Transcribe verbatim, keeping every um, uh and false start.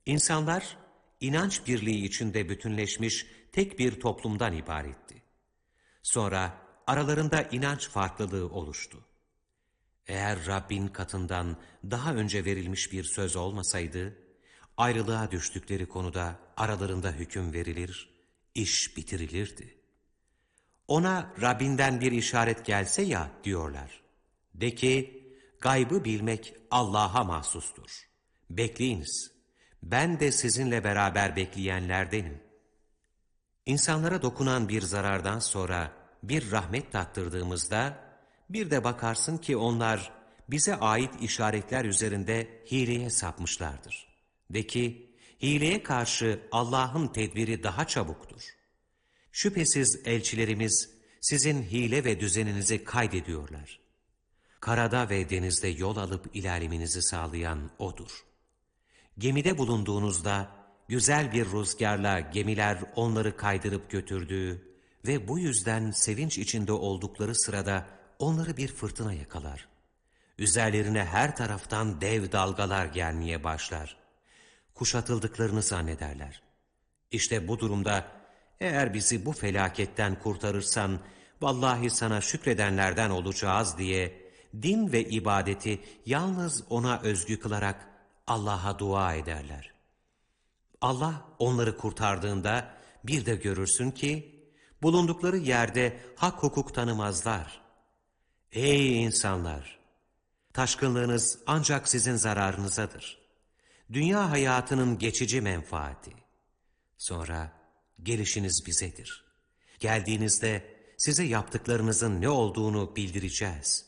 İnsanlar, inanç birliği içinde bütünleşmiş tek bir toplumdan ibaretti. Sonra aralarında inanç farklılığı oluştu. Eğer Rabbin katından daha önce verilmiş bir söz olmasaydı, ayrılığa düştükleri konuda aralarında hüküm verilir, iş bitirilirdi. Ona Rabbinden bir işaret gelse ya diyorlar. De ki, gaybı bilmek Allah'a mahsustur. Bekleyiniz, ben de sizinle beraber bekleyenlerdenim. İnsanlara dokunan bir zarardan sonra bir rahmet tattırdığımızda, bir de bakarsın ki onlar bize ait işaretler üzerinde hileye sapmışlardır. De ki, hileye karşı Allah'ın tedbiri daha çabuktur. Şüphesiz elçilerimiz sizin hile ve düzeninizi kaydediyorlar. Karada ve denizde yol alıp ilerlemenizi sağlayan O'dur. Gemide bulunduğunuzda güzel bir rüzgarla gemiler onları kaydırıp götürdüğü ve bu yüzden sevinç içinde oldukları sırada onları bir fırtına yakalar. Üzerlerine her taraftan dev dalgalar gelmeye başlar. Kuşatıldıklarını zannederler. İşte bu durumda eğer bizi bu felaketten kurtarırsan vallahi sana şükredenlerden olacağız diye din ve ibadeti yalnız O'na özgü kılarak Allah'a dua ederler. Allah onları kurtardığında bir de görürsün ki bulundukları yerde hak hukuk tanımazlar. Ey insanlar! Taşkınlığınız ancak sizin zararınızadır. Dünya hayatının geçici menfaati. Sonra gelişiniz bizedir. Geldiğinizde size yaptıklarınızın ne olduğunu bildireceğiz.